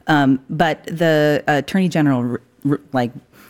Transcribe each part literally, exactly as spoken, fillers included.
Um, but the Attorney General, like,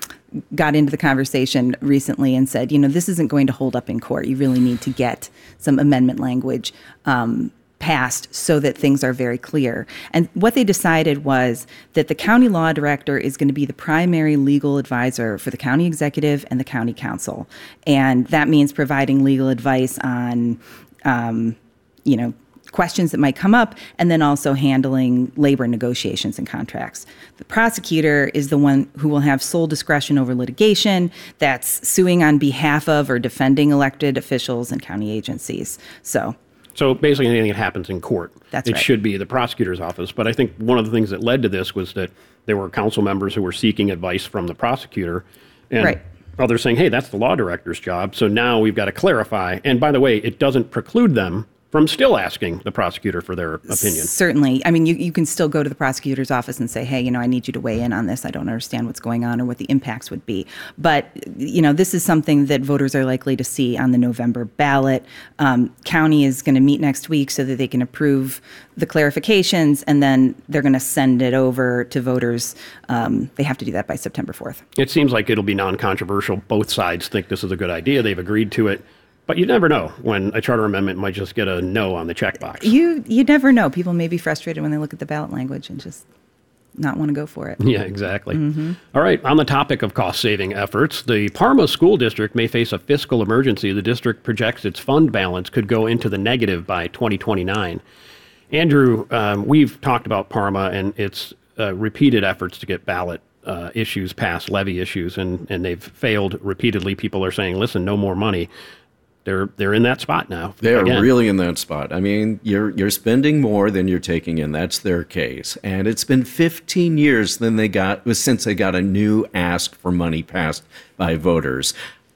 got into the conversation recently and said, you know, this isn't going to hold up in court. You really need to get some amendment language um, passed so that things are very clear. And what they decided was that the county law director is going to be the primary legal advisor for the county executive and the county council. And that means providing legal advice on, um, you know, questions that might come up, and then also handling labor negotiations and contracts. The prosecutor is the one who will have sole discretion over litigation. That's suing on behalf of or defending elected officials and county agencies. So, so basically anything that happens in court, that's it right. should be the prosecutor's office. But I think one of the things that led to this was that there were council members who were seeking advice from the prosecutor. And right. others saying, hey, that's the law director's job. So now we've got to clarify. And by the way, it doesn't preclude them from still asking the prosecutor for their opinion. Certainly. I mean, you, you can still go to the prosecutor's office and say, hey, you know, I need you to weigh in on this. I don't understand what's going on or what the impacts would be. But, you know, this is something that voters are likely to see on the November ballot. Um, county is going to meet next week so that they can approve the clarifications, and then they're going to send it over to voters. Um, they have to do that by September fourth. It seems like it'll be non-controversial. Both sides think this is a good idea. They've agreed to it. But you never know when a charter amendment might just get a no on the checkbox. You you never know. People may be frustrated when they look at the ballot language and just not want to go for it. Yeah, exactly. Mm-hmm. All right. On the topic of cost-saving efforts, the Parma School District may face a fiscal emergency. The district projects its fund balance could go into the negative by twenty twenty-nine. Andrew, um, we've talked about Parma and its uh, repeated efforts to get ballot uh, issues passed, levy issues, and, and they've failed repeatedly. People are saying, listen, no more money. They're they're in that spot now. They're again. really in that spot. I mean, you're you're spending more than you're taking in. That's their case. And it's been fifteen years then they got since they got a new ask for money passed by voters.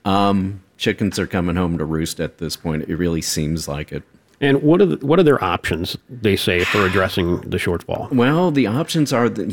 Um, chickens are coming home to roost at this point. It really seems like it. And what are the, what are their options, they say, for addressing the shortfall? Well, the options are that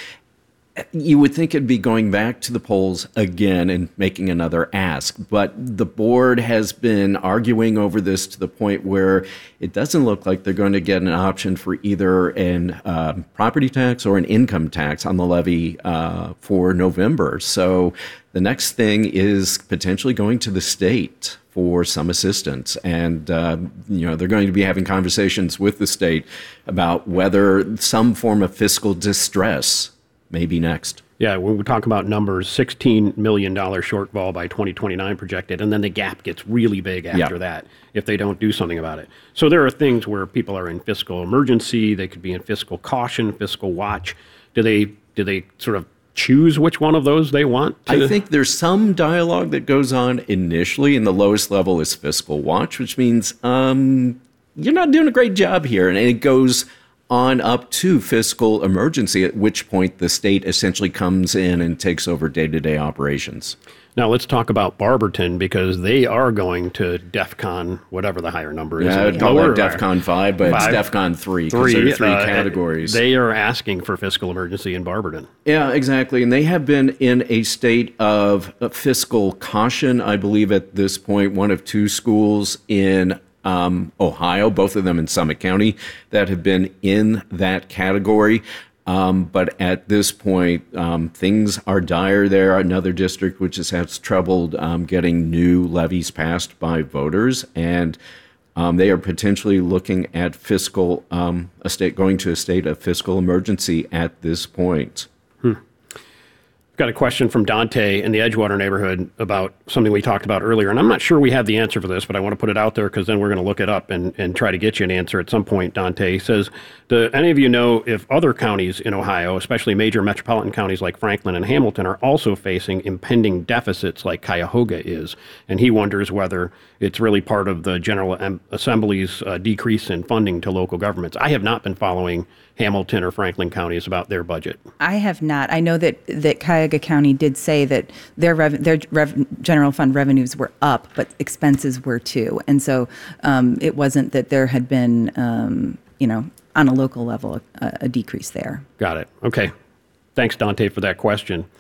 you would think it'd be going back to the polls again and making another ask. But the board has been arguing over this to the point where it doesn't look like they're going to get an option for either an uh, property tax or an income tax on the levy uh, for November. So the next thing is potentially going to the state for some assistance. And, uh, you know, they're going to be having conversations with the state about whether some form of fiscal distress may be next. Yeah, when we talk about numbers, sixteen million dollars shortfall by twenty twenty-nine projected, and then the gap gets really big after yeah. that if they don't do something about it. So there are things where people are in fiscal emergency, they could be in fiscal caution, fiscal watch. Do they do they sort of choose which one of those they want to? I think there's some dialogue that goes on initially, and the lowest level is fiscal watch, which means um, you're not doing a great job here, and it goes on up to fiscal emergency, at which point the state essentially comes in and takes over day-to-day operations. Now let's talk about Barberton, because they are going to DEFCON, whatever the higher number is. Yeah, I'd call it DEFCON five, but five, it's DEFCON three, because there are three uh, categories. They are asking for fiscal emergency in Barberton. Yeah, exactly. And they have been in a state of fiscal caution, I believe, at this point. One of two schools in Um, Ohio, both of them in Summit County, that have been in that category. Um, but at this point, um, things are dire there. Another district which has had trouble um, getting new levies passed by voters, and um, they are potentially looking at fiscal, um, a state going to a state of fiscal emergency at this point. Hmm. Got a question from Dante in the Edgewater neighborhood about something we talked about earlier. And I'm not sure we have the answer for this, but I want to put it out there because then we're going to look it up and, and try to get you an answer at some point. Dante says, do any of you know if other counties in Ohio, especially major metropolitan counties like Franklin and Hamilton, are also facing impending deficits like Cuyahoga is? And he wonders whether it's really part of the General Assembly's uh, decrease in funding to local governments. I have not been following Hamilton or Franklin counties about their budget. I have not. I know that, that Cuyahoga County did say that their rev- their rev- general fund revenues were up, but expenses were too. And so um, it wasn't that there had been, um, you know, on a local level, a, a decrease there. Got it. Okay. Thanks, Dante, for that question.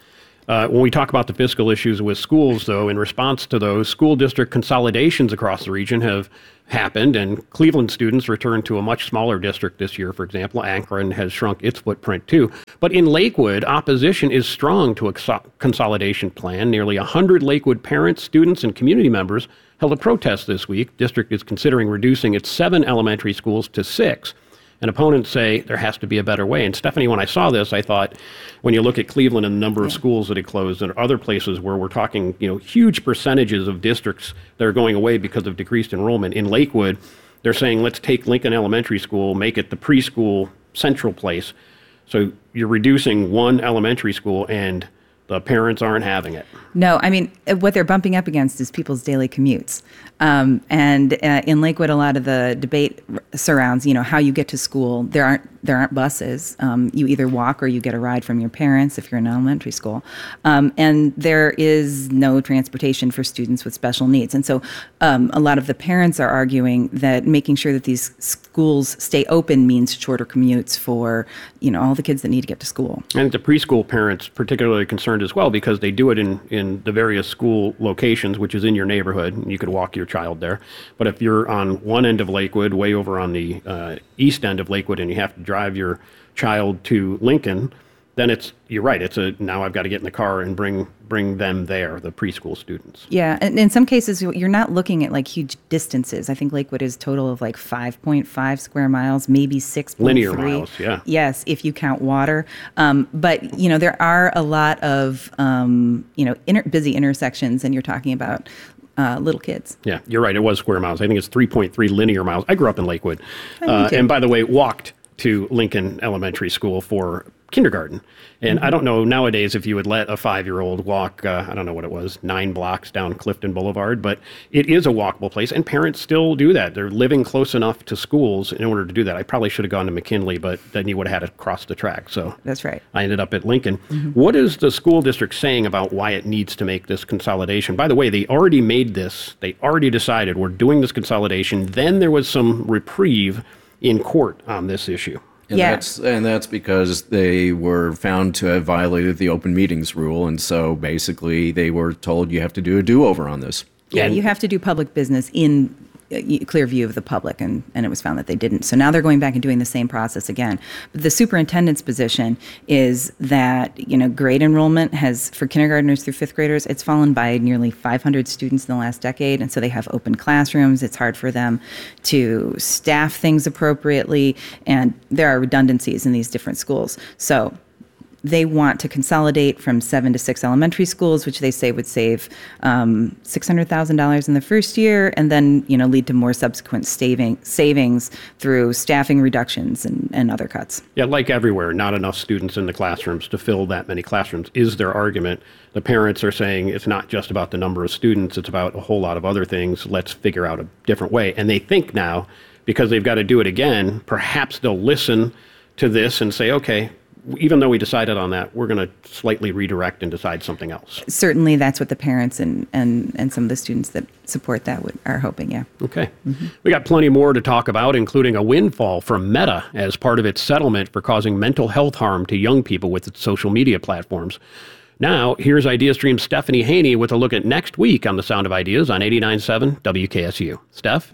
Uh, when we talk about the fiscal issues with schools, though, in response to those, school district consolidations across the region have happened, and Cleveland students returned to a much smaller district this year, for example. Akron has shrunk its footprint, too. But in Lakewood, opposition is strong to a consolidation plan. Nearly one hundred Lakewood parents, students, and community members held a protest this week. District is considering reducing its seven elementary schools to six. And opponents say there has to be a better way. And Stephanie, when I saw this, I thought, when you look at Cleveland and the number of yeah. schools that it closed, and other places where we're talking, you know, huge percentages of districts that are going away because of decreased enrollment. In Lakewood, they're saying, let's take Lincoln Elementary School, make it the preschool central place. So you're reducing one elementary school, and the parents aren't having it. No, I mean, what they're bumping up against is people's daily commutes. Um, and uh, in Lakewood, a lot of the debate surrounds, you know, how you get to school. There aren't there aren't buses. Um, you either walk or you get a ride from your parents if you're in elementary school. Um, and there is no transportation for students with special needs. And so um, a lot of the parents are arguing that making sure that these schools stay open means shorter commutes for, you know, all the kids that need to get to school. And the preschool parents particularly concerned as well, because they do it in, in the various school locations, which is in your neighborhood, and you could walk your child there. But if you're on one end of Lakewood, way over on the uh, east end of Lakewood, and you have to drive your child to Lincoln, then it's, you're right, it's a, now I've got to get in the car and bring bring them there, the preschool students. Yeah, and in some cases, you're not looking at like huge distances. I think Lakewood is a total of like five point five square miles, maybe six point three. Linear miles, yeah. Yes, if you count water. Um, but, you know, there are a lot of, um, you know, inter- busy intersections, and you're talking about Uh, little kids. Yeah, you're right. It was square miles. I think it's three point three linear miles. I grew up in Lakewood. Oh, uh, and by the way, walked to Lincoln Elementary School for kindergarten. And mm-hmm. I don't know nowadays if you would let a five-year-old walk, uh, I don't know what it was, nine blocks down Clifton Boulevard, but it is a walkable place, and parents still do that. They're living close enough to schools in order to do that. I probably should have gone to McKinley, but then you would have had to cross the track. So that's right. I ended up at Lincoln. Mm-hmm. What is the school district saying about why it needs to make this consolidation? By the way, they already made this. They already decided we're doing this consolidation. Then there was some reprieve in court on this issue. And yeah. that's and that's because they were found to have violated the open meetings rule, and so basically they were told you have to do a do-over on this. Yeah, and you have to do public business in clear view of the public, and, and it was found that they didn't. So now they're going back and doing the same process again. But the superintendent's position is that, you know, grade enrollment has, for kindergartners through fifth graders, it's fallen by nearly five hundred students in the last decade, and so they have open classrooms. It's hard for them to staff things appropriately, and there are redundancies in these different schools. So they want to consolidate from seven to six elementary schools, which they say would save um, six hundred thousand dollars in the first year, and then, you know, lead to more subsequent saving, savings through staffing reductions and, and other cuts. Yeah, like everywhere, not enough students in the classrooms to fill that many classrooms is their argument. The parents are saying it's not just about the number of students, it's about a whole lot of other things. Let's figure out a different way. And they think now, because they've got to do it again, perhaps they'll listen to this and say, okay, even though we decided on that, we're going to slightly redirect and decide something else. Certainly, that's what the parents and, and, and some of the students that support that would, are hoping, yeah. Okay. Mm-hmm. We got plenty more to talk about, including a windfall from Meta as part of its settlement for causing mental health harm to young people with its social media platforms. Now, here's IdeaStream's Stephanie Haney with a look at next week on The Sound of Ideas on eighty-nine point seven W K S U. Steph?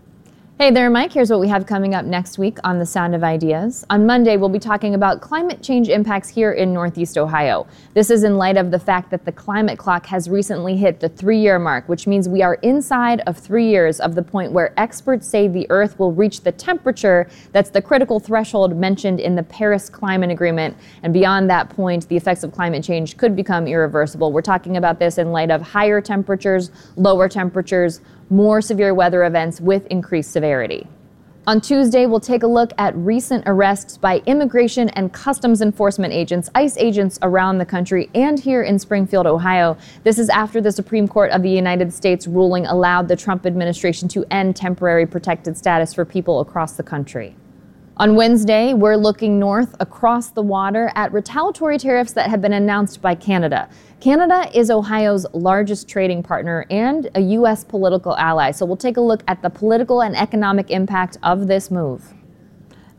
Hey there, Mike. Here's what we have coming up next week on The Sound of Ideas. On Monday, we'll be talking about climate change impacts here in Northeast Ohio. This is in light of the fact that the climate clock has recently hit the three-year mark, which means we are inside of three years of the point where experts say the Earth will reach the temperature that's the critical threshold mentioned in the Paris Climate Agreement. And beyond that point, the effects of climate change could become irreversible. We're talking about this in light of higher temperatures, lower temperatures, more severe weather events with increased severity. On Tuesday, we'll take a look at recent arrests by immigration and customs enforcement agents, ICE agents around the country and here in Springfield, Ohio. This is after the Supreme Court of the United States ruling allowed the Trump administration to end temporary protected status for people across the country. On Wednesday, we're looking north across the water at retaliatory tariffs that have been announced by Canada. Canada is Ohio's largest trading partner and a U S political ally, so we'll take a look at the political and economic impact of this move.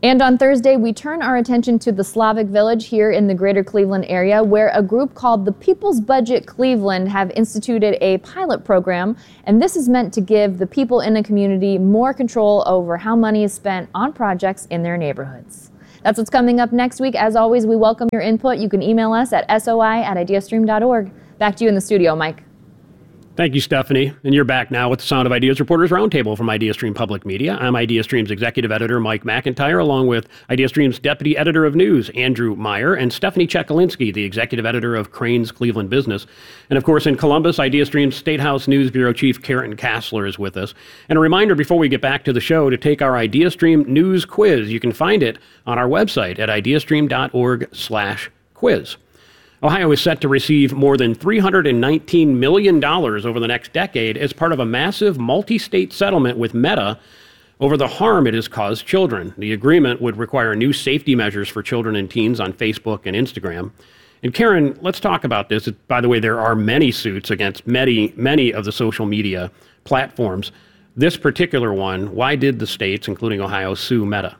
And on Thursday, we turn our attention to the Slavic Village here in the greater Cleveland area, where a group called the People's Budget Cleveland have instituted a pilot program. And this is meant to give the people in the community more control over how money is spent on projects in their neighborhoods. That's what's coming up next week. As always, we welcome your input. You can email us at soi at ideastream dot org. Back to you in the studio, Mike. Thank you, Stephanie. And you're back now with the Sound of Ideas Reporters Roundtable from IdeaStream Public Media. I'm IdeaStream's executive editor, Mike McIntyre, along with IdeaStream's deputy editor of news, Andrew Meyer, and Stephanie Chekalinsky, the executive editor of Crain's Cleveland Business. And of course, in Columbus, IdeaStream's State House News Bureau Chief Karen Kassler is with us. And a reminder before we get back to the show to take our IdeaStream news quiz. You can find it on our website at ideastream dot org slash quiz. Ohio is set to receive more than three hundred nineteen million dollars over the next decade as part of a massive multi-state settlement with Meta over the harm it has caused children. The agreement would require new safety measures for children and teens on Facebook and Instagram. And Karen, let's talk about this. By the way, there are many suits against many, many of the social media platforms. This particular one, why did the states, including Ohio, sue Meta?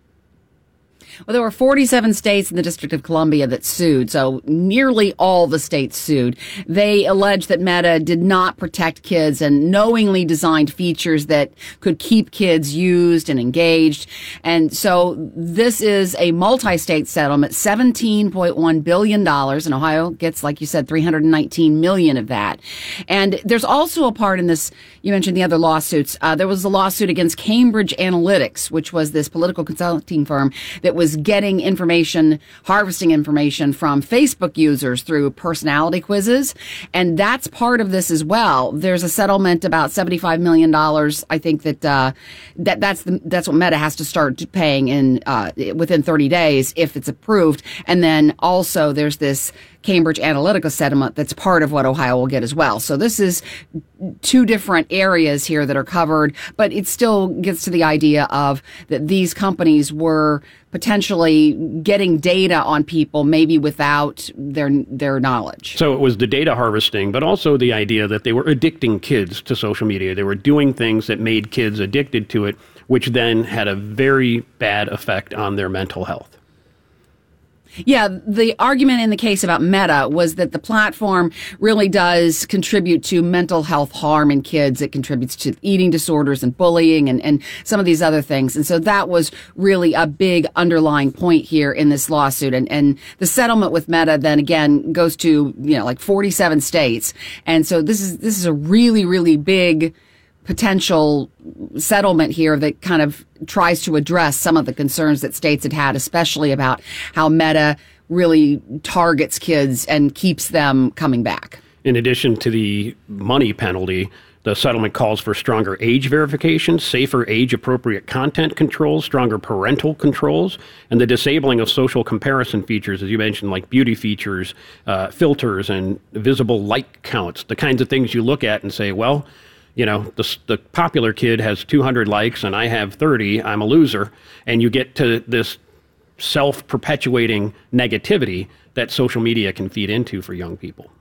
Well, there were forty-seven states in the District of Columbia that sued, so nearly all the states sued. They alleged that Meta did not protect kids and knowingly designed features that could keep kids used and engaged. And so this is a multi-state settlement, seventeen point one billion dollars, and Ohio gets, like you said, three hundred nineteen million dollars of that. And there's also a part in this, you mentioned the other lawsuits. Uh, there was a lawsuit against Cambridge Analytics, which was this political consulting firm that was getting information, harvesting information from Facebook users through personality quizzes. And that's part of this as well. There's a settlement about seventy-five million dollars. I think that, uh, that that's the, that's what Meta has to start paying in, uh, within thirty days if it's approved. And then also there's this Cambridge Analytica settlement that's part of what Ohio will get as well. So this is two different areas here that are covered, but it still gets to the idea of that these companies were potentially getting data on people maybe without their their knowledge. So it was the data harvesting, but also the idea that they were addicting kids to social media. They were doing things that made kids addicted to it, which then had a very bad effect on their mental health. Yeah, the argument in the case about Meta was that the platform really does contribute to mental health harm in kids. It contributes to eating disorders and bullying and, and some of these other things. And so that was really a big underlying point here in this lawsuit. And, and the settlement with Meta then again goes to, you know, like forty-seven states. And so this is, this is a really, really big potential settlement here that kind of tries to address some of the concerns that states had had, especially about how Meta really targets kids and keeps them coming back. In addition to the money penalty, the settlement calls for stronger age verification, safer age-appropriate content controls, stronger parental controls, and the disabling of social comparison features, as you mentioned, like beauty features, uh, filters, and visible like counts, the kinds of things you look at and say, well, you know, the, the popular kid has two hundred likes and I have thirty, I'm a loser. And you get to this self-perpetuating negativity that social media can feed into for young people.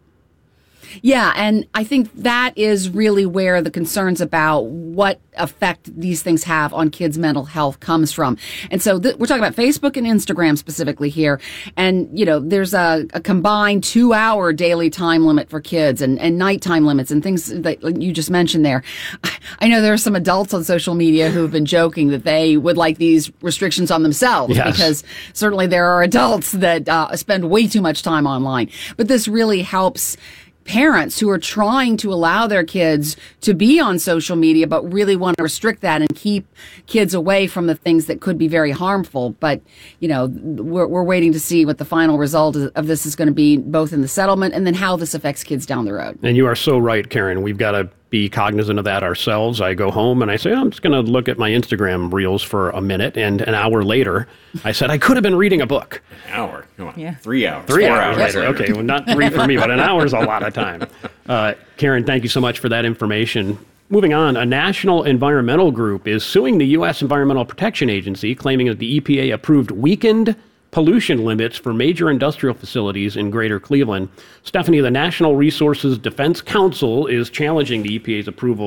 Yeah, and I think that is really where the concerns about what effect these things have on kids' mental health comes from. And so th- we're talking about Facebook and Instagram specifically here. And, you know, there's a, a combined two-hour daily time limit for kids and, and nighttime limits and things that you just mentioned there. I know there are some adults on social media who've been joking that they would like these restrictions on themselves, yes, because certainly there are adults that uh, spend way too much time online. But this really helps parents who are trying to allow their kids to be on social media, but really want to restrict that and keep kids away from the things that could be very harmful. But, you know, we're, we're waiting to see what the final result of this is going to be, both in the settlement and then how this affects kids down the road. And you are so right, Karen. We've got to be cognizant of that ourselves. I go home and I say, oh, I'm just going to look at my Instagram reels for a minute. And an hour later, I said, I could have been reading a book. An hour. Come on. Yeah. Three hours. Three Four hours, hours later. Okay, well, not three for me, but an hour is a lot of time. Uh, Karen, thank you so much for that information. Moving on, a national environmental group is suing the U S Environmental Protection Agency, claiming that the E P A approved weakened pollution limits for major industrial facilities in Greater Cleveland. Stephanie, the National Resources Defense Council is challenging the E P A's approval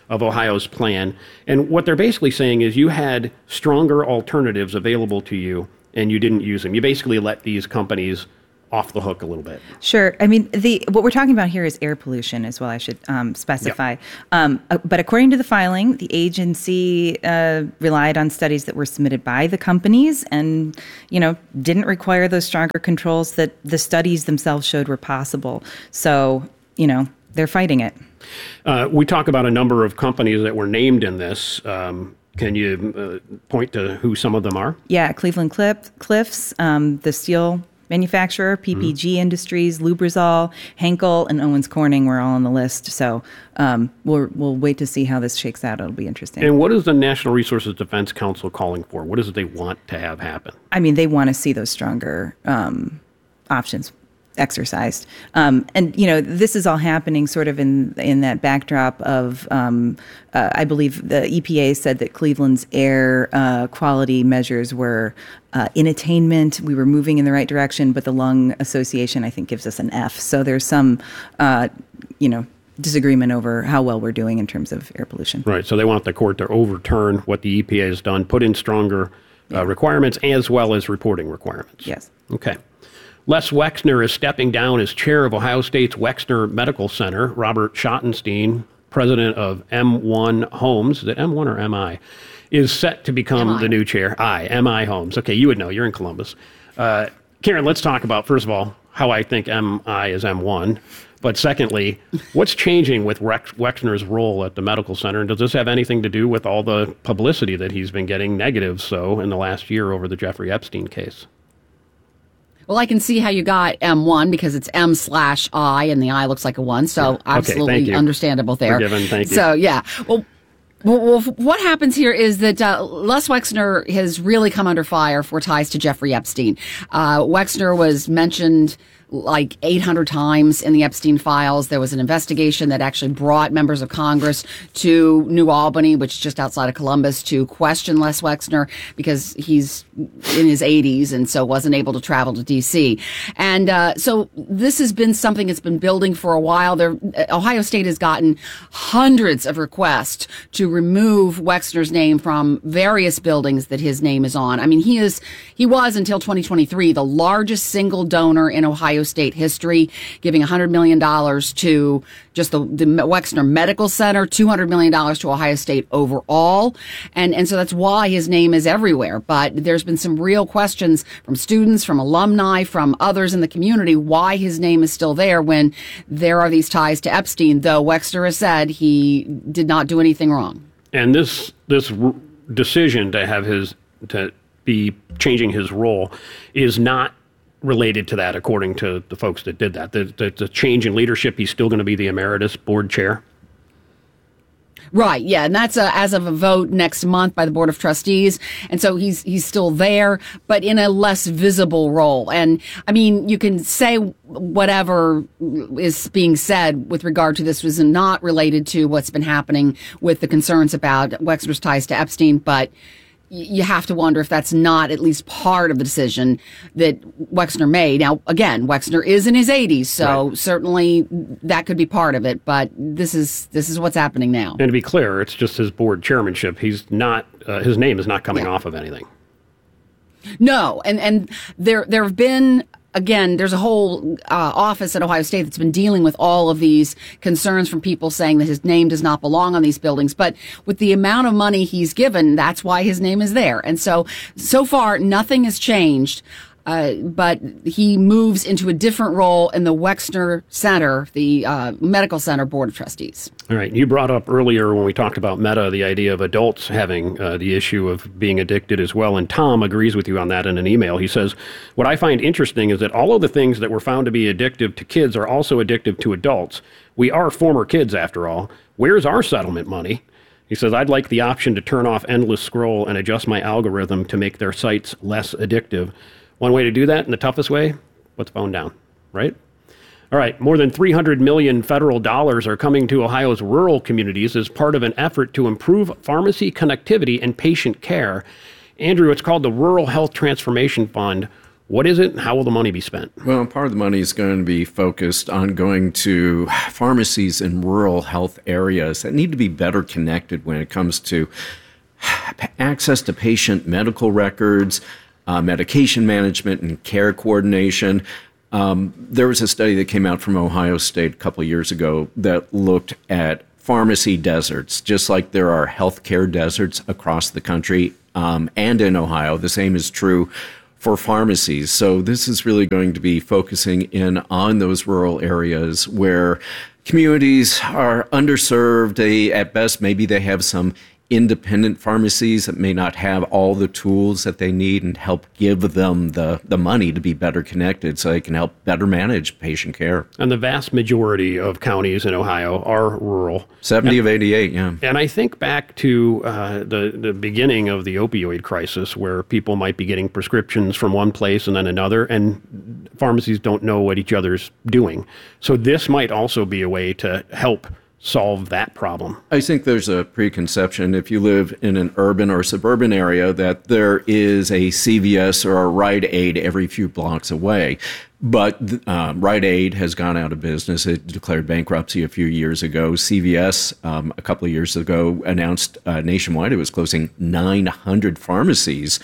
of Ohio's plan. And what they're basically saying is you had stronger alternatives available to you and you didn't use them. You basically let these companies off the hook a little bit. Sure. I mean, the what we're talking about here is air pollution as well, I should um, specify. Yep. Um, uh, but according to the filing, the agency uh, relied on studies that were submitted by the companies and, you know, didn't require those stronger controls that the studies themselves showed were possible. So, you know, they're fighting it. Uh, we talk about a number of companies that were named in this. Um, can you uh, point to who some of them are? Yeah, Cleveland Cliff, Cliffs, um, the steel manufacturer, P P G mm-hmm. Industries, Lubrizol, Henkel, and Owens Corning were all on the list. So um, we'll, we'll wait to see how this shakes out. It'll be interesting. And what is the National Resources Defense Council calling for? What is it they want to have happen? I mean, they want to see those stronger um, options exercised. Um, and, you know, this is all happening sort of in in that backdrop of, um, uh, I believe the E P A said that Cleveland's air uh, quality measures were uh, in attainment. We were moving in the right direction, but the Lung Association, I think, gives us an F. So there's some, uh, you know, disagreement over how well we're doing in terms of air pollution. Right. So they want the court to overturn what the E P A has done, put in stronger uh, requirements as well as reporting requirements. Yes. Okay. Les Wexner is stepping down as chair of Ohio State's Wexner Medical Center. Robert Schottenstein, president of M one Homes, is it M one or M I, is set to become M I. the new chair. I, M I Homes. Okay, you would know. You're in Columbus. Uh, Karen, let's talk about, first of all, how I think M I is M one. But secondly, what's changing with Rex, Wexner's role at the medical center? And does this have anything to do with all the publicity that he's been getting negative so in the last year over the Jeffrey Epstein case? Well, I can see how you got M one because it's M slash I and the I looks like a one. So yeah. absolutely okay, understandable there. Forgiven, thank you. So, yeah. Well, well, well what happens here is that uh, Les Wexner has really come under fire for ties to Jeffrey Epstein. Uh, Wexner was mentioned like eight hundred times in the Epstein files. There was an investigation that actually brought members of Congress to New Albany, which is just outside of Columbus, to question Les Wexner because he's in his eighties and so wasn't able to travel to D C. And uh, so this has been something that's been building for a while. There, Ohio State has gotten hundreds of requests to remove Wexner's name from various buildings that his name is on. I mean, he is he was until twenty twenty-three the largest single donor in Ohio State history, giving one hundred million dollars to just the, the Wexner Medical Center, two hundred million dollars to Ohio State overall. And, and so that's why his name is everywhere. But there's been some real questions from students, from alumni, from others in the community, why his name is still there when there are these ties to Epstein, though Wexner has said he did not do anything wrong. And this, this r- decision to have his, to be changing his role is not related to that, according to the folks that did that. The, the, the change in leadership, he's still going to be the emeritus board chair. Right, yeah, and that's a, as of a vote next month by the Board of Trustees, and so he's he's still there, but in a less visible role. And I mean, you can say whatever is being said with regard to this was not related to what's been happening with the concerns about Wexner's ties to Epstein, but you have to wonder if that's not at least part of the decision that Wexner made. Now, again, Wexner is in his eighties, so right. certainly that could be part of it. But this is this is what's happening now. And to be clear, it's just his board chairmanship. He's not uh, his name is not coming yeah. off of anything. No, and and there there have been. Again, there's a whole uh, office at Ohio State that's been dealing with all of these concerns from people saying that his name does not belong on these buildings. But with the amount of money he's given, that's why his name is there. And so, so far, nothing has changed. Uh, but he moves into a different role in the Wexner Center, the uh, Medical Center Board of Trustees. All right. You brought up earlier when we talked about Meta, the idea of adults having uh, the issue of being addicted as well. And Tom agrees with you on that in an email. He says, what I find interesting is that all of the things that were found to be addictive to kids are also addictive to adults. We are former kids, after all. Where's our settlement money? He says, I'd like the option to turn off endless scroll and adjust my algorithm to make their sites less addictive. One way to do that in the toughest way, put the phone down, right? All right, more than three hundred million dollars federal dollars are coming to Ohio's rural communities as part of an effort to improve pharmacy connectivity and patient care. Andrew, it's called the Rural Health Transformation Fund. What is it, and how will the money be spent? Well, part of the money is going to be focused on going to pharmacies in rural health areas that need to be better connected when it comes to access to patient medical records, uh, medication management, and care coordination. Um, there was a study that came out from Ohio State a couple of years ago that looked at pharmacy deserts, just like there are healthcare deserts across the country um, and in Ohio. The same is true for pharmacies. So this is really going to be focusing in on those rural areas where communities are underserved. They, at best, maybe they have some independent pharmacies that may not have all the tools that they need, and help give them the, the money to be better connected so they can help better manage patient care. And the vast majority of counties in Ohio are rural. seventy and, of eighty-eight, yeah. And I think back to uh, the, the beginning of the opioid crisis, where people might be getting prescriptions from one place and then another, and pharmacies don't know what each other's doing. So this might also be a way to help solve that problem. I think there's a preconception, if you live in an urban or suburban area, that there is a C V S or a Rite Aid every few blocks away. But uh, Rite Aid has gone out of business. It declared bankruptcy a few years ago. C V S, um, a couple of years ago, announced uh, nationwide it was closing nine hundred pharmacies.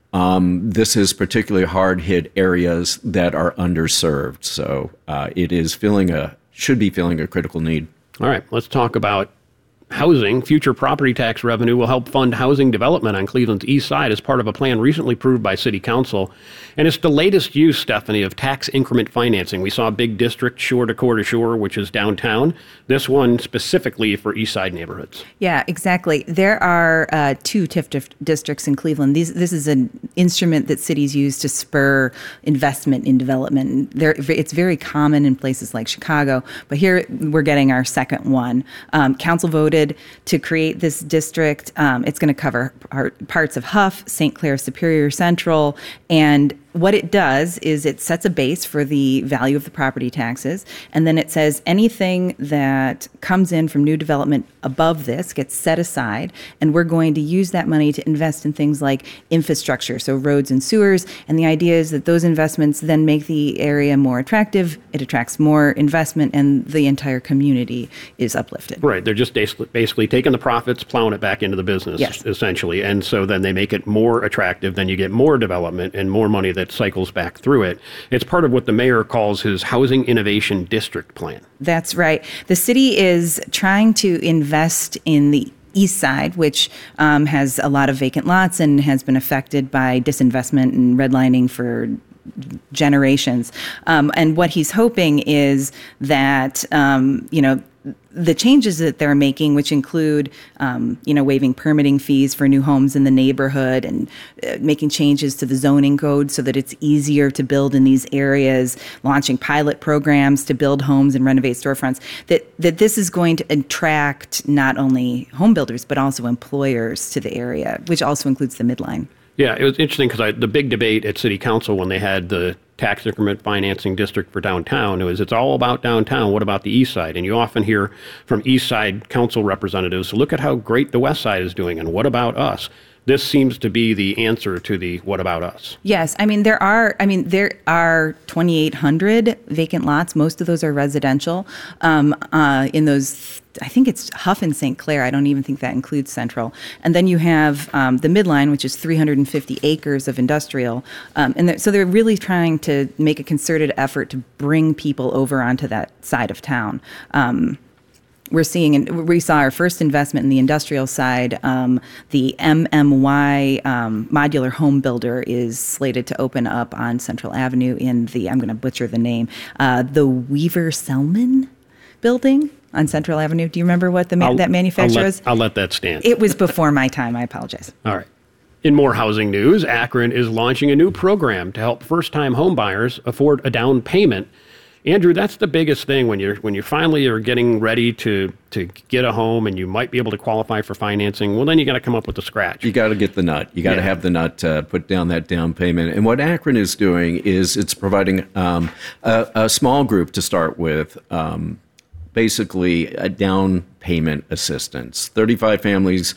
Um, this is particularly hard-hit areas that are underserved. So uh, it is filling a, should be filling a critical need. All right, let's talk about housing. Future property tax revenue will help fund housing development on Cleveland's east side as part of a plan recently approved by City Council. And it's the latest use, Stephanie, of tax increment financing. We saw a big district, Shore to Core to Shore, which is downtown. This one specifically for east side neighborhoods. Yeah, exactly. There are uh, two T I F dif- districts in Cleveland. These, this is an instrument that cities use to spur investment in development. There, it's very common in places like Chicago, but here we're getting our second one. Um, council voted to create this district. Um, it's going to cover part, parts of Huff, Saint Clair Superior Central, and what it does is it sets a base for the value of the property taxes, and then it says anything that comes in from new development above this gets set aside, and we're going to use that money to invest in things like infrastructure, so roads and sewers, and the idea is that those investments then make the area more attractive, it attracts more investment, and the entire community is uplifted. Right, they're just basically, basically taking the profits, plowing it back into the business, yes. essentially, and so then they make it more attractive, then you get more development and more money that cycles back through it. It's part of what the mayor calls his Housing Innovation District Plan. That's right. The city is trying to invest in the east side, which um, has a lot of vacant lots and has been affected by disinvestment and redlining for generations. Um, and what he's hoping is that, um, you know, the changes that they're making, which include, um, you know, waiving permitting fees for new homes in the neighborhood and uh, making changes to the zoning code so that it's easier to build in these areas, launching pilot programs to build homes and renovate storefronts, that, that this is going to attract not only home builders, but also employers to the area, which also includes the midline. Yeah, it was interesting because the big debate at City Council when they had the tax increment financing district for downtown, it was it's all about downtown. What about the east side? And you often hear from east side council representatives, look at how great the west side is doing, and what about us? This seems to be the answer to the what about us? Yes. I mean, there are, I mean, there are twenty-eight hundred vacant lots. Most of those are residential. Um, uh, in those, I think it's Huff and Saint Clair. I don't even think that includes Central. And then you have um, the Midline, which is three hundred fifty acres of industrial. Um, and so they're really trying to make a concerted effort to bring people over onto that side of town. Um, We're seeing, and we saw our first investment in the industrial side. Um, the M M Y um, modular home builder is slated to open up on Central Avenue in the, I'm going to butcher the name, uh, the Weaver Selman building on Central Avenue. Do you remember what the ma- that manufacturer I'll let, was? I'll let that stand. It was before my time. I apologize. All right. In more housing news, Akron is launching a new program to help first-time home buyers afford a down payment. Andrew, that's the biggest thing when you're when you finally are getting ready to to get a home and you might be able to qualify for financing. Well, then you got to come up with the scratch. You got to get the nut. You got to yeah. have the nut to put down that down payment. And what Akron is doing is it's providing um, a, a small group to start with, um, basically a down payment assistance. thirty-five families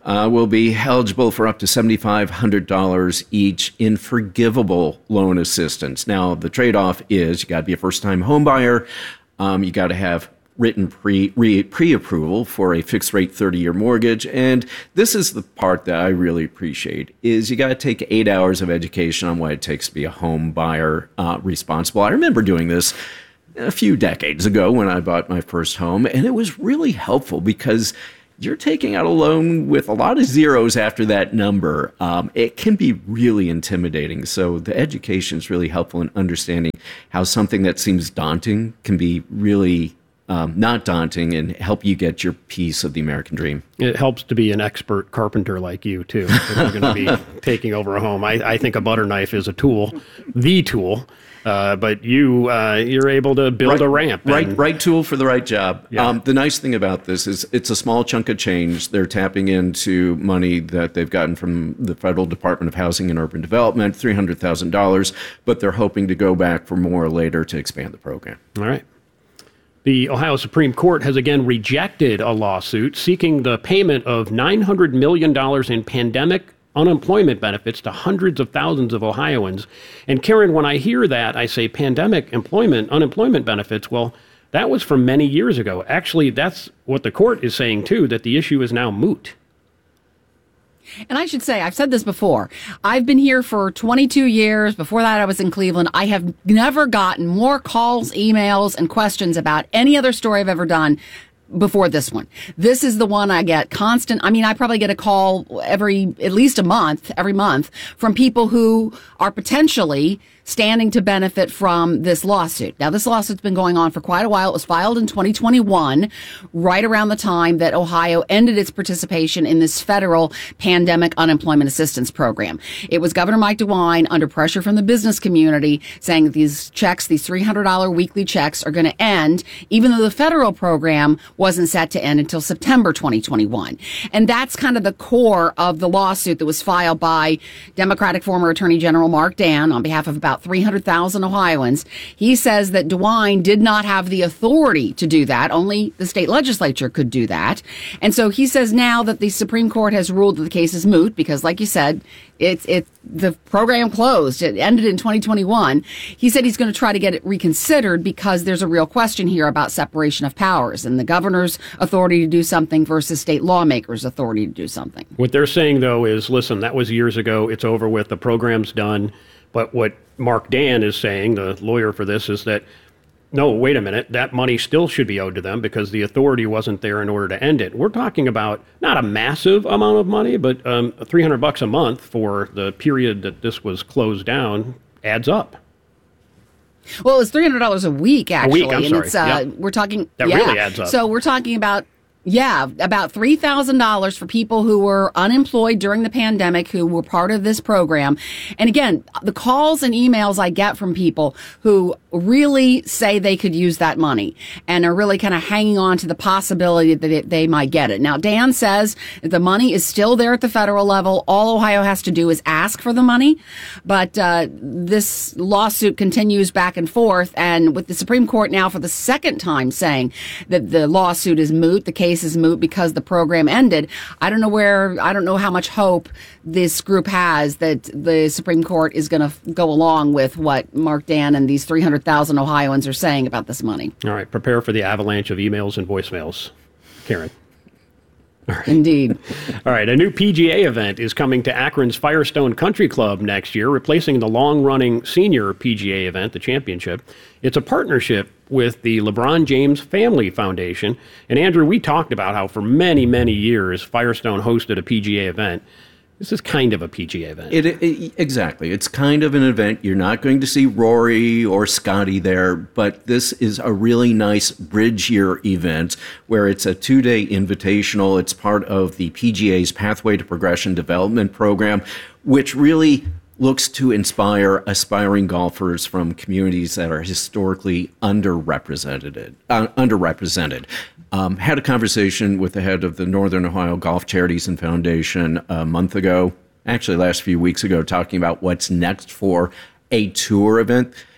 uh, will be eligible for up to seven thousand five hundred dollars each in forgivable loan assistance. Now, the trade-off is you got to be a first-time home buyer. Um, you got to have written pre, re, pre-approval for a fixed-rate thirty-year mortgage. And this is the part that I really appreciate, is you got to take eight hours of education on what it takes to be a home buyer uh, responsible. I remember doing this a few decades ago when I bought my first home, and it was really helpful because you're taking out a loan with a lot of zeros after that number. Um, it can be really intimidating. So the education is really helpful in understanding how something that seems daunting can be really Um, not daunting and help you get your piece of the American dream. It helps to be an expert carpenter like you, too, if you're going to be taking over a home. I, I think a butter knife is a tool, the tool, uh, but you, uh, you're able to build right, a ramp. And, right, right tool for the right job. Yeah. Um, the nice thing about this is it's a small chunk of change. They're tapping into money that they've gotten from the Federal Department of Housing and Urban Development, three hundred thousand dollars, but they're hoping to go back for more later to expand the program. All right. The Ohio Supreme Court has again rejected a lawsuit seeking the payment of nine hundred million dollars in pandemic unemployment benefits to hundreds of thousands of Ohioans. And Karen, when I hear that, I say pandemic employment, unemployment benefits. Well, that was from many years ago. Actually, that's what the court is saying, too, that the issue is now moot. And I should say, I've said this before. I've been here for twenty-two years. Before that, I was in Cleveland. I have never gotten more calls, emails, and questions about any other story I've ever done before this one. This is the one I get constant. I mean, I probably get a call every, at least a month, every month from people who are potentially standing to benefit from this lawsuit. Now, this lawsuit's been going on for quite a while. It was filed in twenty twenty-one, right around the time that Ohio ended its participation in this federal pandemic unemployment assistance program. It was Governor Mike DeWine, under pressure from the business community, saying that these checks, these three hundred dollars weekly checks, are going to end, even though the federal program wasn't set to end until September twenty twenty-one. And that's kind of the core of the lawsuit that was filed by Democratic former Attorney General Mark Dan on behalf of about three hundred thousand Ohioans. He says that DeWine did not have the authority to do that. Only the state legislature could do that. And so he says now that the Supreme Court has ruled that the case is moot because, like you said, it's it the program closed. It ended in twenty twenty-one. He said he's going to try to get it reconsidered because there's a real question here about separation of powers and the governor's authority to do something versus state lawmakers' authority to do something. What they're saying, though, is, listen, that was years ago. It's over with. The program's done. But what Mark Dan is saying, the lawyer for this, is that, no, wait a minute, that money still should be owed to them because the authority wasn't there in order to end it. We're talking about not a massive amount of money, but um, three hundred bucks a month for the period that this was closed down adds up. Well, it's three hundred dollars a week, actually. A week, I'm and sorry. It's, uh, Yep. we're talking, That yeah. really adds up. So we're talking about, yeah, about three thousand dollars for people who were unemployed during the pandemic who were part of this program. And again, the calls and emails I get from people who really say they could use that money and are really kind of hanging on to the possibility that it, they might get it. Now, Dan says that the money is still there at the federal level. All Ohio has to do is ask for the money. But uh, this lawsuit continues back and forth. And with the Supreme Court now for the second time saying that the lawsuit is moot, the case is moot because the program ended, I don't know where, I don't know how much hope this group has that the Supreme Court is going to go along with what Mark Dan and these three hundred thousand Ohioans are saying about this money. All right, prepare for the avalanche of emails and voicemails, Karen. All right. Indeed. All right, a new P G A event is coming to Akron's Firestone Country Club next year, replacing the long-running senior P G A event, the championship. It's a partnership with the LeBron James Family Foundation. And Andrew, we talked about how for many, many years, Firestone hosted a P G A event. This is kind of a P G A event. It, it, exactly. It's kind of an event. You're not going to see Rory or Scotty there, but this is a really nice bridge year event where it's a two-day invitational. It's part of the P G A's Pathway to Progression Development Program, which really looks to inspire aspiring golfers from communities that are historically underrepresented. Uh, underrepresented. Um, had a conversation with the head of the Northern Ohio Golf Charities and Foundation a month ago, actually last few weeks ago, talking about what's next for a tour event.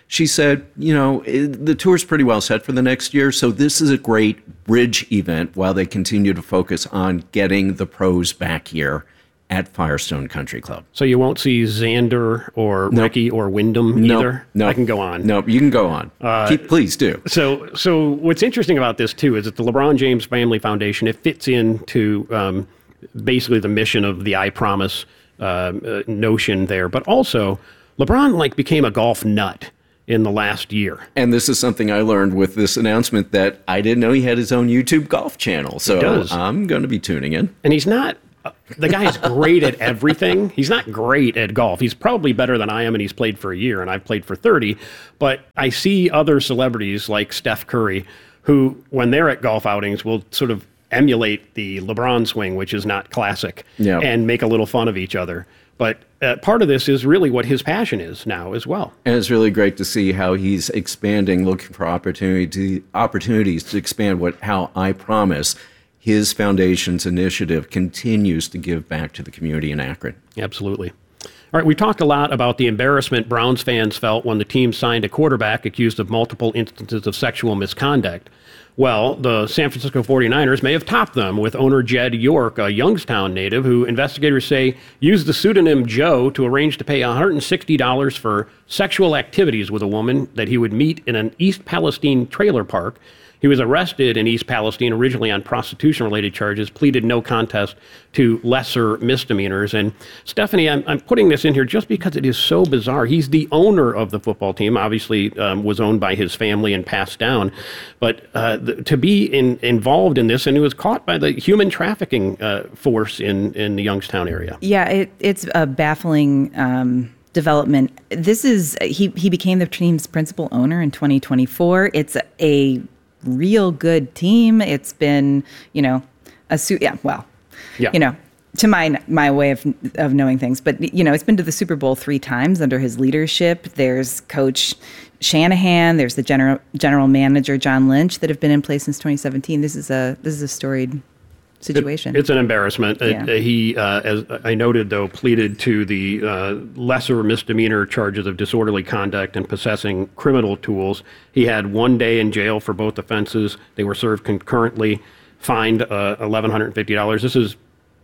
she said, you know, it, the tour's pretty well set for the next year, so this is a great bridge event while they continue to focus on getting the pros back here at Firestone Country Club. So you won't see Xander or Nope. Ricky or Wyndham Nope. either? Nope. I can go on. No, you can go on. Uh, Keep, please do. So, so what's interesting about this too is that the LeBron James Family Foundation, it fits into um, basically the mission of the I Promise uh, uh, notion there, but also LeBron like became a golf nut in the last year. And this is something I learned with this announcement that I didn't know he had his own YouTube golf channel. So does. I'm going to be tuning in. And he's not, uh, the guy's great at everything. He's not great at golf. He's probably better than I am, and he's played for a year, and I've played for thirty. But I see other celebrities like Steph Curry, who, when they're at golf outings, will sort of emulate the LeBron swing, which is not classic, Yeah. and make a little fun of each other. But uh, part of this is really what his passion is now as well. And it's really great to see how he's expanding, looking for opportunity to, opportunities to expand what how I Promise, his foundation's initiative, continues to give back to the community in Akron. Absolutely. All right, we talked a lot about the embarrassment Browns fans felt when the team signed a quarterback accused of multiple instances of sexual misconduct. Well, the San Francisco forty-niners may have topped them with owner Jed York, a Youngstown native who investigators say used the pseudonym Joe to arrange to pay one hundred sixty dollars for sexual activities with a woman that he would meet in an East Palestine trailer park. He was arrested in East Palestine originally on prostitution-related charges, pleaded no contest to lesser misdemeanors. And Stephanie, I'm, I'm putting this in here just because it is so bizarre. He's the owner of the football team, obviously um, was owned by his family and passed down. But uh, the, to be in, involved in this, and he was caught by the human trafficking uh, force in, in the Youngstown area. Yeah, it, it's a baffling um, development. This is, he, he became the team's principal owner in twenty twenty-four. It's a real good team. It's been, you know, a suit. Yeah, well, Yeah. you know, to my my way of of knowing things, but you know, it's been to the Super Bowl three times under his leadership. There's Coach Shanahan. There's the general general manager John Lynch that have been in place since twenty seventeen. This is a this is a storied situation. It, it's an embarrassment. Yeah. It, uh, he, uh, as I noted, though, pleaded to the uh, lesser misdemeanor charges of disorderly conduct and possessing criminal tools. He had one day in jail for both offenses. They were served concurrently, fined uh, one thousand one hundred fifty dollars. This is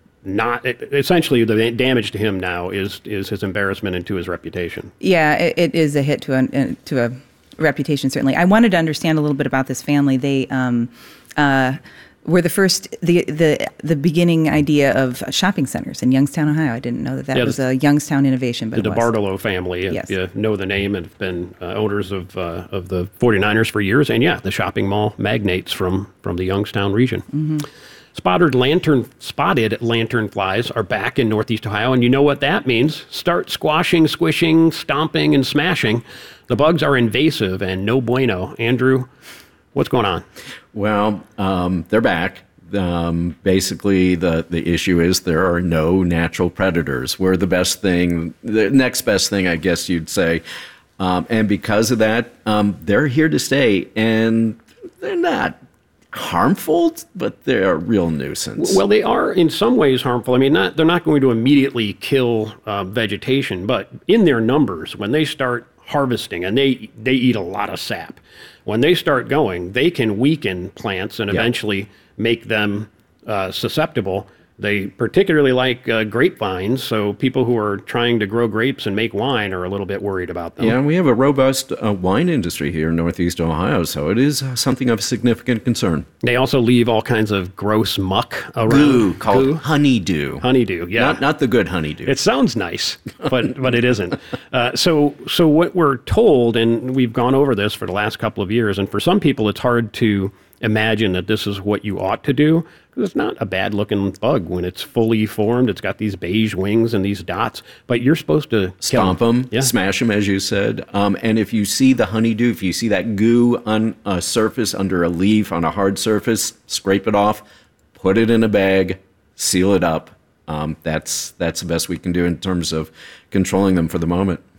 not it, essentially the damage to him now is is his embarrassment and to his reputation. Yeah, it, it is a hit to a to a reputation, certainly. I wanted to understand a little bit about this family. They um, uh, were the first, the the the beginning idea of shopping centers in Youngstown, Ohio. I didn't know that that Yeah, was the- a Youngstown innovation, but The it was. DeBartolo family, if Yes. you know the name, and have been uh, owners of uh, of the forty-niners for years, and yeah, the shopping mall magnates from from the Youngstown region. Mm-hmm. Spotted lantern spotted lanternflies are back in Northeast Ohio, and you know what that means. Start squashing, squishing, stomping, and smashing. The bugs are invasive and no bueno. Andrew, what's going on? Well, um, they're back. Um, basically, the, the issue is there are no natural predators. We're the best thing, the next best thing, I guess you'd say. Um, and because of that, um, they're here to stay, and they're not harmful, but they're a real nuisance. Well, they are in some ways harmful. I mean, not, they're not going to immediately kill uh, vegetation, but in their numbers, when they start harvesting, and they, they eat a lot of sap, when they start going, they can weaken plants and Yeah. eventually make them uh, susceptible. They particularly like uh, grapevines, so people who are trying to grow grapes and make wine are a little bit worried about them. Yeah, we have a robust uh, wine industry here in Northeast Ohio, so it is uh, something of significant concern. They also leave all kinds of gross muck around. Goo, called Goo? honeydew. Honeydew, yeah. Not, not the good honeydew. It sounds nice, but but it isn't. Uh, so so what we're told, and we've gone over this for the last couple of years, and for some people it's hard to imagine that this is what you ought to do, because it's not a bad-looking bug when it's fully formed. It's got these beige wings and these dots, but you're supposed to Stomp kill them, Yeah. smash them, as you said. Um, and if you see the honeydew, if you see that goo on a surface, under a leaf, on a hard surface, scrape it off, put it in a bag, seal it up. Um, that's that's the best we can do in terms of controlling them for the moment.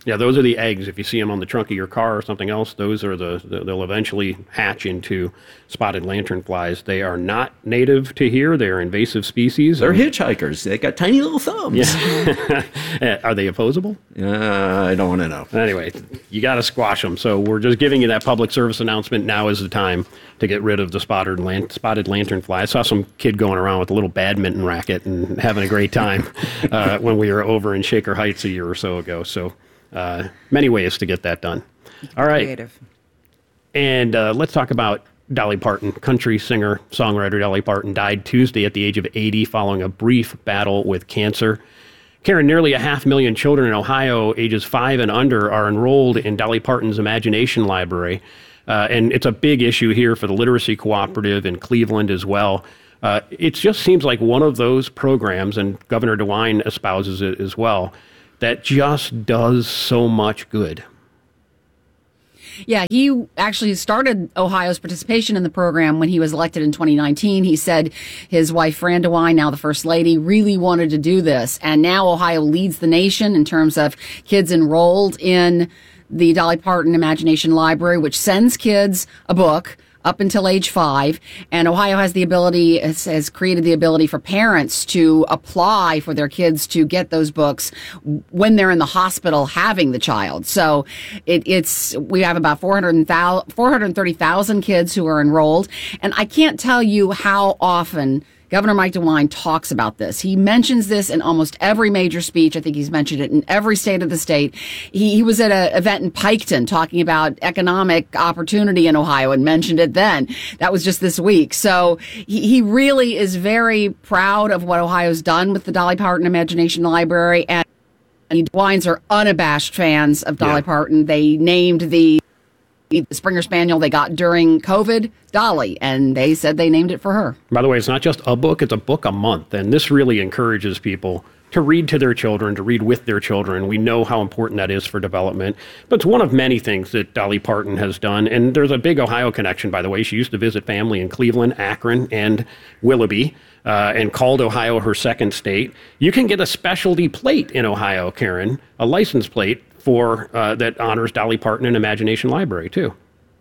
Yeah, those are the eggs. If you see them on the trunk of your car or something else, those are the, the they'll eventually hatch into spotted lanternflies. They are not native to here. They're invasive species. They're hitchhikers. They got tiny little thumbs. Yeah. Are they opposable? Uh, I don't want to know. Anyway, you got to squash them. So we're just giving you that public service announcement. Now is the time to get rid of the spotted lan- spotted lanternfly. I saw some kid going around with a little badminton racket and having a great time uh, when we were over in Shaker Heights a year or so ago. So uh, many ways to get that done. All right. Creative. And uh, let's talk about Dolly Parton. Country singer, songwriter Dolly Parton died Tuesday at the age of eighty following a brief battle with cancer. Karen, nearly a half million children in Ohio ages five and under are enrolled in Dolly Parton's Imagination Library. Uh, and it's a big issue here for the Literacy Cooperative in Cleveland as well. Uh, it just seems like one of those programs, and Governor DeWine espouses it as well, that just does so much good. Yeah, he actually started Ohio's participation in the program when he was elected in twenty nineteen. He said his wife, Fran DeWine, now the First Lady, really wanted to do this. And now Ohio leads the nation in terms of kids enrolled in the Dolly Parton Imagination Library, which sends kids a book up until age five. And Ohio has the ability, has, has created the ability for parents to apply for their kids to get those books when they're in the hospital having the child. So it, it's, we have about four hundred thirty thousand kids who are enrolled. And I can't tell you how often Governor Mike DeWine talks about this. He mentions this in almost every major speech. I think he's mentioned it in every state of the state. He, he was at an event in Piketon talking about economic opportunity in Ohio and mentioned it then. That was just this week. So he, he really is very proud of what Ohio's done with the Dolly Parton Imagination Library. And the DeWines are unabashed fans of Dolly yeah. Parton. They named the The Springer Spaniel they got during COVID, Dolly, and they said they named it for her. By the way, it's not just a book, it's a book a month, and this really encourages people to read to their children, to read with their children. We know how important that is for development, but it's one of many things that Dolly Parton has done, and there's a big Ohio connection, by the way. She used to visit family in Cleveland, Akron, and Willoughby, uh, and called Ohio her second state. You can get a specialty plate in Ohio, Karen, a license plate, for uh, that honors Dolly Parton and Imagination Library, too.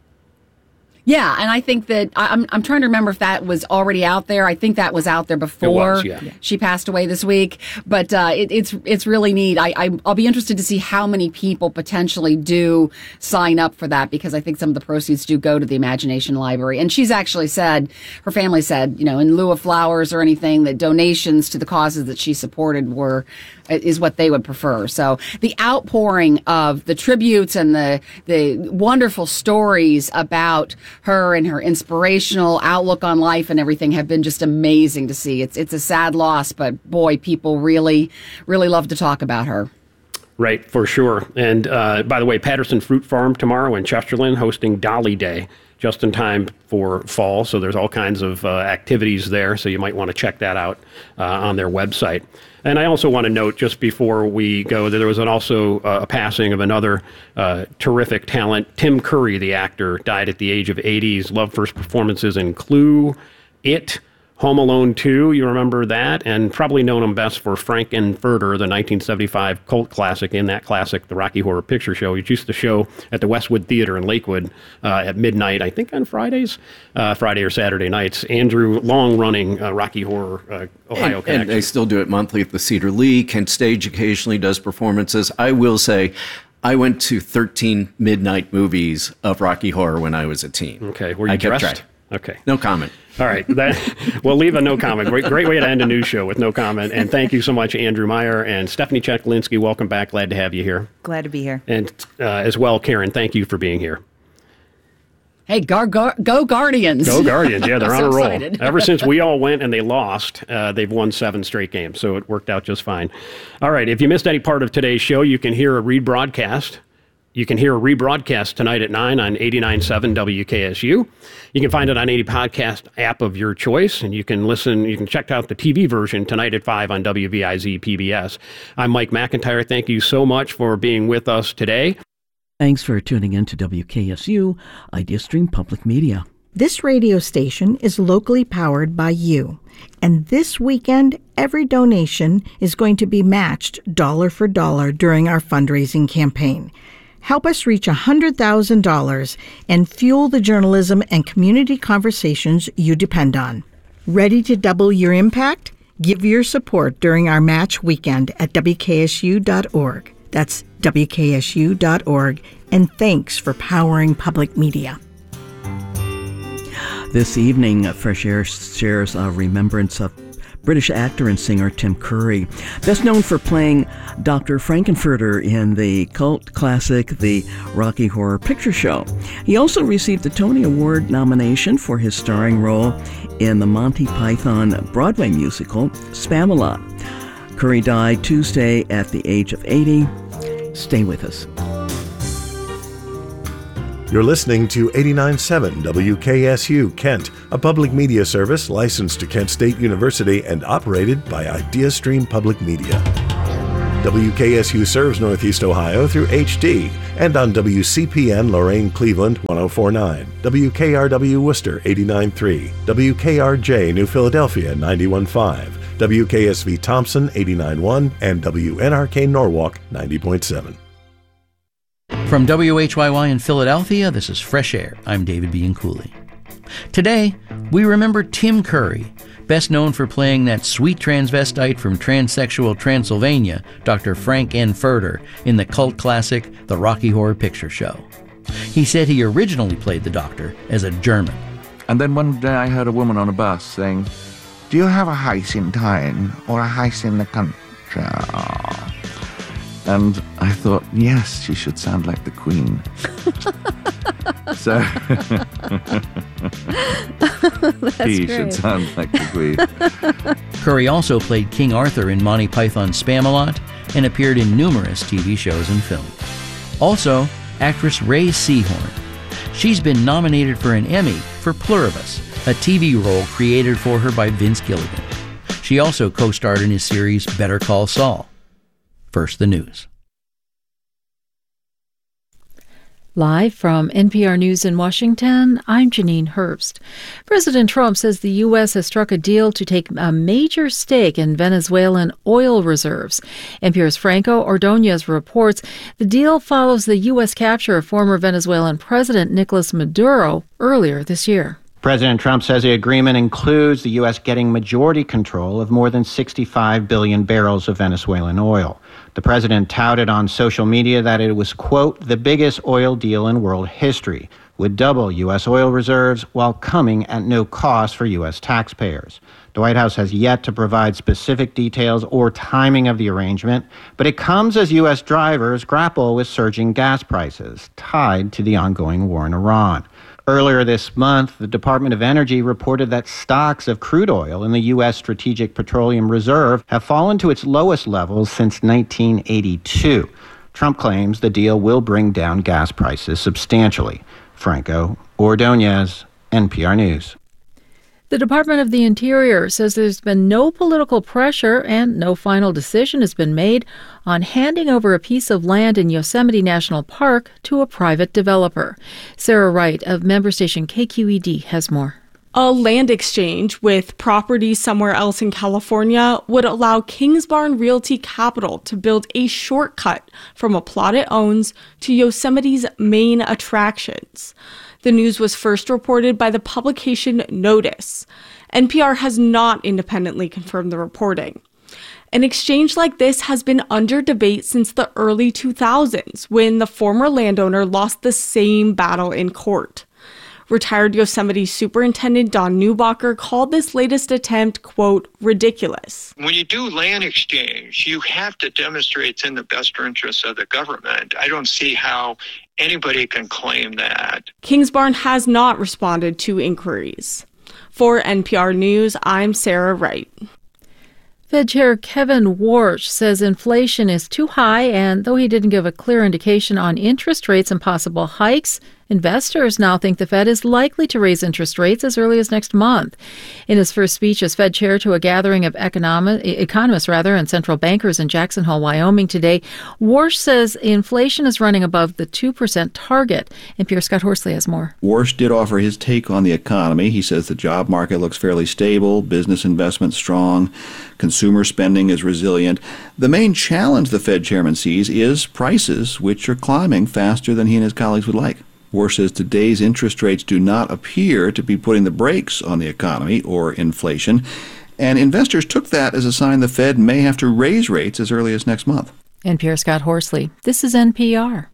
Yeah, and I think that I'm I'm trying to remember if that was already out there. I think that was out there before was, yeah. she passed away this week. But uh, it, it's it's really neat. I, I I'll be interested to see how many people potentially do sign up for that, because I think some of the proceeds do go to the Imagination Library. And she's actually said, her family said, you know, in lieu of flowers or anything, that donations to the causes that she supported were is what they would prefer. So the outpouring of the tributes and the the wonderful stories about her and her inspirational outlook on life and everything have been just amazing to see. It's it's a sad loss, but boy, people really, really love to talk about her. Right, for sure. And uh, by the way, Patterson Fruit Farm tomorrow in Chesterland hosting Dolly Day, just in time for fall. So there's all kinds of uh, activities there. So you might want to check that out uh, on their website. And I also want to note, just before we go, that there was an also uh, a passing of another uh, terrific talent. Tim Curry, the actor, died at the age of eighty. He's loved for his performances in Clue, It, Home Alone two, you remember that, and probably known him best for Frank-N-Furter, the nineteen seventy-five cult classic. In that classic, the Rocky Horror Picture Show, he used to show at the Westwood Theater in Lakewood uh, at midnight, I think on Fridays, uh, Friday or Saturday nights. Andrew, long-running uh, Rocky Horror uh, Ohio and, connection. And they still do it monthly at the Cedar Lee. Kent Stage occasionally does performances. I will say, I went to thirteen midnight movies of Rocky Horror when I was a teen. Okay, were you I kept dressed? track. Okay. No comment. All right. That, we'll leave a no comment. Great, great way to end a news show with no comment. And thank you so much, Andrew Meyer and Stephanie Cheklinski. Welcome back. Glad to have you here. Glad to be here. And uh, as well, Karen, thank you for being here. Hey, gar- gar- go Guardians. Go Guardians. Yeah, they're on so a roll. excited. Ever since we all went and they lost, uh, they've won seven straight games. So it worked out just fine. All right. If you missed any part of today's show, you can hear a rebroadcast. You can hear a rebroadcast tonight at nine on eighty-nine point seven W K S U. You can find it on any podcast app of your choice, and you can listen, you can check out the T V version tonight at five on W V I Z P B S. I'm Mike McIntyre. Thank you so much for being with us today. Thanks for tuning in to W K S U, IdeaStream Public Media. This radio station is locally powered by you. And this weekend, every donation is going to be matched dollar for dollar during our fundraising campaign. Help us reach one hundred thousand dollars and fuel the journalism and community conversations you depend on. Ready to double your impact? Give your support during our match weekend at W K S U dot org. That's W K S U dot org. And thanks for powering public media. This evening, Fresh Air shares a remembrance of British actor and singer Tim Curry, best known for playing Doctor Frankenfurter in the cult classic The Rocky Horror Picture Show. He also received a Tony Award nomination for his starring role in the Monty Python Broadway musical Spamalot. Curry died Tuesday at the age of eighty. Stay with us. You're listening to eighty-nine point seven W K S U Kent, a public media service licensed to Kent State University and operated by IdeaStream Public Media. W K S U serves Northeast Ohio through H D and on W C P N Lorain Cleveland one oh four point nine, W K R W Worcester eighty-nine point three, W K R J New Philadelphia ninety-one point five, W K S V Thompson eighty-nine point one, and W N R K Norwalk ninety point seven. From W H Y Y in Philadelphia, this is Fresh Air. I'm David Bianculli. Today, we remember Tim Curry, best known for playing that sweet transvestite from transsexual Transylvania, Doctor Frank N. Furter, in the cult classic The Rocky Horror Picture Show. He said he originally played the Doctor as a German. And then one day I heard a woman on a bus saying, "Do you have a house in town or a house in the country?" And I thought, yes, she should sound like the Queen. So he great. should sound like the Queen. Curry also played King Arthur in Monty Python's Spamalot and appeared in numerous T V shows and films. Also, actress Rhea Seehorn. She's been nominated for an Emmy for Pluribus, a T V role created for her by Vince Gilligan. She also co-starred in his series Better Call Saul. First, the news. Live from N P R News in Washington, I'm Janine Herbst. President Trump says the U S has struck a deal to take a major stake in Venezuelan oil reserves. N P R's Franco Ordonez reports the deal follows the U S capture of former Venezuelan President Nicolas Maduro earlier this year. President Trump says the agreement includes the U S getting majority control of more than sixty-five billion barrels of Venezuelan oil. The president touted on social media that it was, quote, the biggest oil deal in world history, would double U S oil reserves while coming at no cost for U S taxpayers. The White House has yet to provide specific details or timing of the arrangement, but it comes as U S drivers grapple with surging gas prices tied to the ongoing war in Iran. Earlier this month, the Department of Energy reported that stocks of crude oil in the U S Strategic Petroleum Reserve have fallen to its lowest levels since nineteen eighty-two. Trump claims the deal will bring down gas prices substantially. Franco Ordonez, N P R News. The Department of the Interior says there's been no political pressure and no final decision has been made on handing over a piece of land in Yosemite National Park to a private developer. Sarah Wright of member station K Q E D has more. A land exchange with property somewhere else in California would allow Kingsbarn Realty Capital to build a shortcut from a plot it owns to Yosemite's main attractions. The news was first reported by the publication Notice. N P R has not independently confirmed the reporting. An exchange like this has been under debate since the early two thousands, when the former landowner lost the same battle in court. Retired Yosemite Superintendent Don Neubacher called this latest attempt, quote, ridiculous. When you do land exchange, you have to demonstrate it's in the best interest of the government. I don't see how anybody can claim that. Kingsbarn has not responded to inquiries. For N P R News, I'm Sarah Wright. Fed Chair Kevin Warsh says inflation is too high, and though he didn't give a clear indication on interest rates and possible hikes, Investors now think the Fed is likely to raise interest rates as early as next month. In his first speech as Fed chair to a gathering of economic, economists rather, and central bankers in Jackson Hole, Wyoming today, Warsh says inflation is running above the two percent target. N P R Scott Horsley has more. Warsh did offer his take on the economy. He says the job market looks fairly stable, business investment strong, consumer spending is resilient. The main challenge the Fed chairman sees is prices, which are climbing faster than he and his colleagues would like. Warsh says today's interest rates do not appear to be putting the brakes on the economy or inflation, and investors took that as a sign the Fed may have to raise rates as early as next month. N P R Scott Horsley. This is N P R.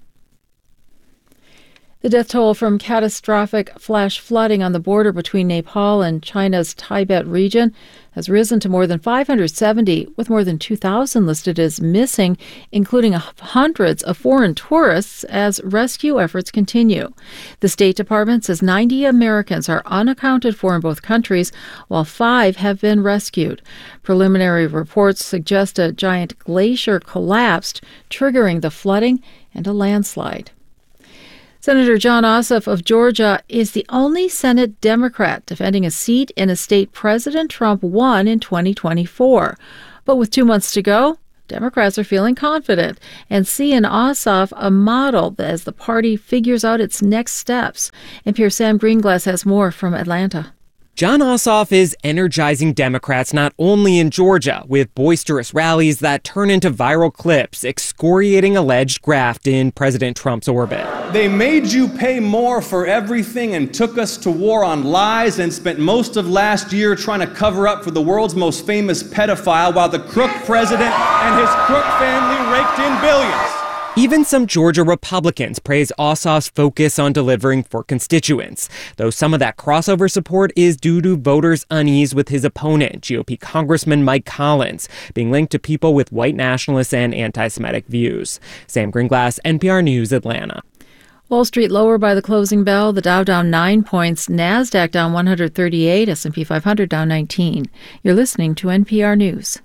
The death toll from catastrophic flash flooding on the border between Nepal and China's Tibet region has risen to more than five hundred seventy, with more than two thousand listed as missing, including hundreds of foreign tourists, as rescue efforts continue. The State Department says ninety Americans are unaccounted for in both countries, while five have been rescued. Preliminary reports suggest a giant glacier collapsed, triggering the flooding and a landslide. Senator Jon Ossoff of Georgia is the only Senate Democrat defending a seat in a state President Trump won in twenty twenty-four. But with two months to go, Democrats are feeling confident and see in Ossoff a model as the party figures out its next steps. N P R's Sam Greenglass has more from Atlanta. Jon Ossoff is energizing Democrats not only in Georgia, with boisterous rallies that turn into viral clips excoriating alleged graft in President Trump's orbit. They made you pay more for everything and took us to war on lies and spent most of last year trying to cover up for the world's most famous pedophile while the crook president and his crook family raked in billions. Even some Georgia Republicans praise Ossoff's focus on delivering for constituents, though some of that crossover support is due to voters' unease with his opponent, G O P Congressman Mike Collins, being linked to people with white nationalist and anti-Semitic views. Sam Greenglass, N P R News, Atlanta. Wall Street lower by the closing bell. The Dow down nine points, NASDAQ down one hundred thirty-eight, S and P five hundred down nineteen. You're listening to N P R News.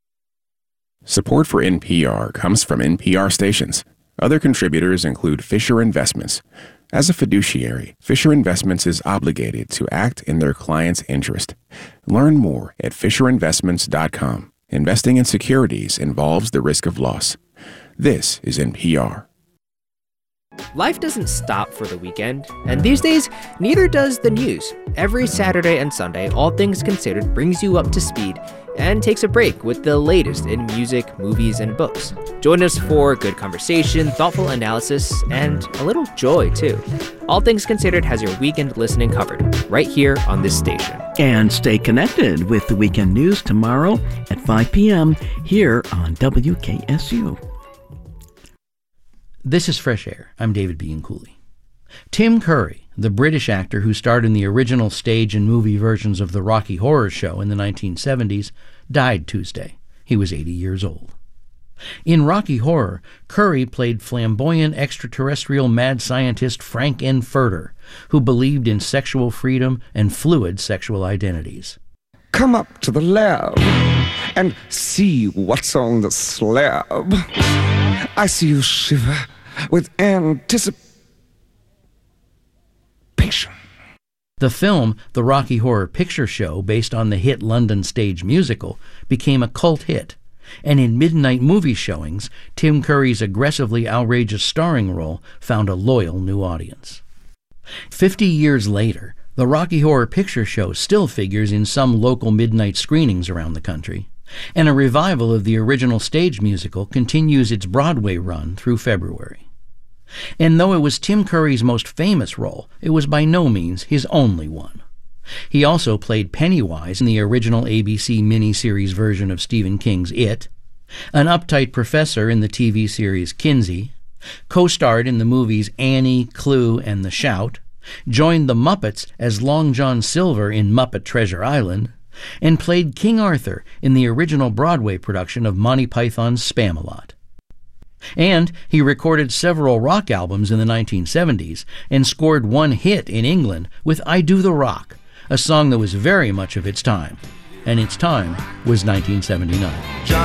Support for N P R comes from N P R stations. Other contributors include Fisher Investments. As a fiduciary, Fisher Investments is obligated to act in their client's interest. Learn more at fisher investments dot com. Investing in securities involves the risk of loss. This is N P R. Life doesn't stop for the weekend, and these days, neither does the news. Every Saturday and Sunday, All Things Considered brings you up to speed and takes a break with the latest in music, movies, and books. Join us for good conversation, thoughtful analysis, and a little joy, too. All Things Considered has your weekend listening covered, right here on this station. And stay connected with the weekend news tomorrow at five p.m. here on W K S U. This is Fresh Air. I'm David Bianculli. Tim Curry, the British actor who starred in the original stage and movie versions of the Rocky Horror Show in the nineteen seventies, died Tuesday. He was eighty years old. In Rocky Horror, Curry played flamboyant extraterrestrial mad scientist Frank N. Furter, who believed in sexual freedom and fluid sexual identities. Come up to the lab and see what's on the slab. I see you shiver with anticipation. The film, The Rocky Horror Picture Show, based on the hit London stage musical, became a cult hit. And in midnight movie showings, Tim Curry's aggressively outrageous starring role found a loyal new audience. Fifty years later, The Rocky Horror Picture Show still figures in some local midnight screenings around the country, and a revival of the original stage musical continues its Broadway run through February. And though it was Tim Curry's most famous role, it was by no means his only one. He also played Pennywise in the original A B C miniseries version of Stephen King's It, an uptight professor in the T V series Kinsey, co-starred in the movies Annie, Clue, and The Shout, joined the Muppets as Long John Silver in Muppet Treasure Island, and played King Arthur in the original Broadway production of Monty Python's Spamalot. And he recorded several rock albums in the nineteen seventies and scored one hit in England with I Do the Rock, a song that was very much of its time. And its time was nineteen seventy-nine.